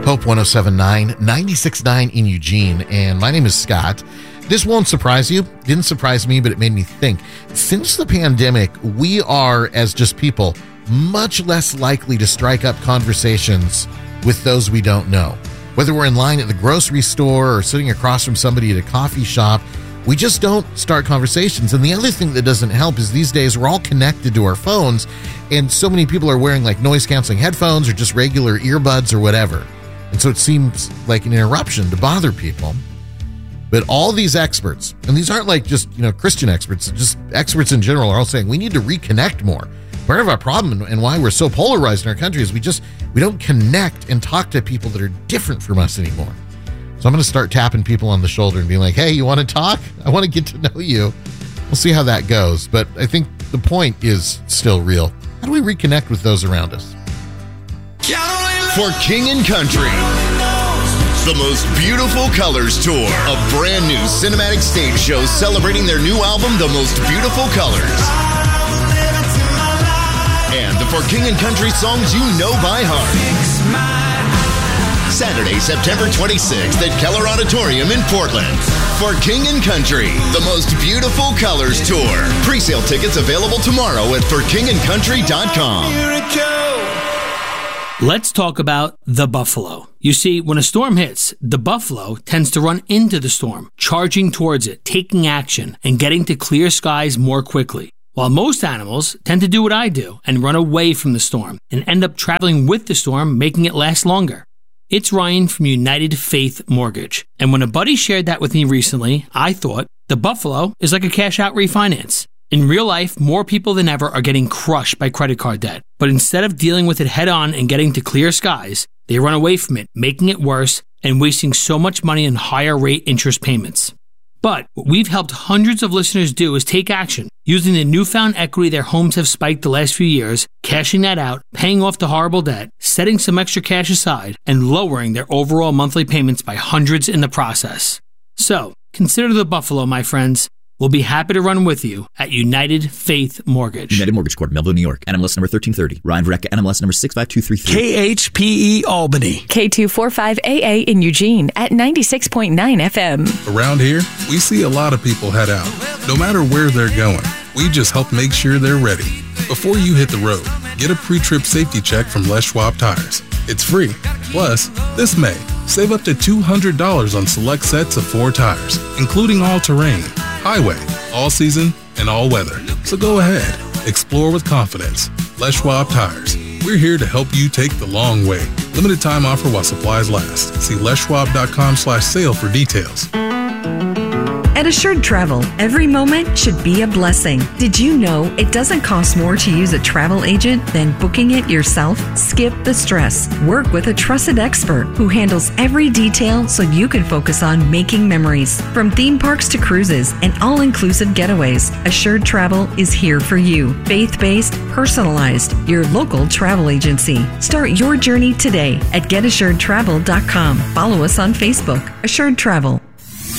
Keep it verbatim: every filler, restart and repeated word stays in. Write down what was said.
Hope one oh seven point nine, ninety-six point nine in Eugene, and my name is Scott. This won't surprise you. Didn't surprise me, but it made me think. Since the pandemic, we are, as just people, much less likely to strike up conversations with those we don't know. Whether we're in line at the grocery store or sitting across from somebody at a coffee shop, we just don't start conversations. And the other thing that doesn't help is these days we're all connected to our phones, and so many people are wearing like noise-canceling headphones or just regular earbuds or whatever. And so it seems like an interruption to bother people. But all these experts, and these aren't like just, you know, Christian experts, just experts in general, are all saying we need to reconnect more. Part of our problem and why we're so polarized in our country is we just, we don't connect and talk to people that are different from us anymore. So I'm going to start tapping people on the shoulder and being like, hey, you want to talk? I want to get to know you. We'll see how that goes. But I think the point is still real. How do we reconnect with those around us? For King and Country, the Most Beautiful Colors Tour, a brand new cinematic stage show celebrating their new album, The Most Beautiful Colors. And the For King and Country songs you know by heart. Saturday, September twenty-sixth at Keller Auditorium in Portland. For King and Country, the Most Beautiful Colors Tour. Pre-sale tickets available tomorrow at for king and country dot com. Let's talk about the buffalo. You see, when a storm hits, the buffalo tends to run into the storm, charging towards it, taking action, and getting to clear skies more quickly. While most animals tend to do what I do and run away from the storm and end up traveling with the storm, making it last longer. It's Ryan from United Faith Mortgage. And when a buddy shared that with me recently, I thought the buffalo is like a cash-out refinance. In real life, more people than ever are getting crushed by credit card debt. But instead of dealing with it head-on and getting to clear skies, they run away from it, making it worse and wasting so much money in higher rate interest payments. But what we've helped hundreds of listeners do is take action, using the newfound equity their homes have spiked the last few years, cashing that out, paying off the horrible debt, setting some extra cash aside, and lowering their overall monthly payments by hundreds in the process. So, consider the buffalo, my friends. We'll be happy to run with you at United Faith Mortgage. United Mortgage Corp, Melville, New York. N M L S number thirteen thirty. Ryan Varecka, N M L S number six five two three three. K H P E Albany. K two forty-five A A in Eugene at ninety-six point nine F M. Around here, we see a lot of people head out. No matter where they're going, we just help make sure they're ready. Before you hit the road, get a pre-trip safety check from Les Schwab Tires. It's free. Plus, this May, save up to two hundred dollars on select sets of four tires, including all-terrain, highway, all-season, and all-weather. So go ahead. Explore with confidence. Les Schwab Tires. We're here to help you take the long way. Limited time offer while supplies last. See leschwab.com slash sale for details. At Assured Travel, every moment should be a blessing. Did you know it doesn't cost more to use a travel agent than booking it yourself? Skip the stress. Work with a trusted expert who handles every detail so you can focus on making memories. From theme parks to cruises and all-inclusive getaways, Assured Travel is here for you. Faith-based, personalized, your local travel agency. Start your journey today at get assured travel dot com. Follow us on Facebook. Assured Travel.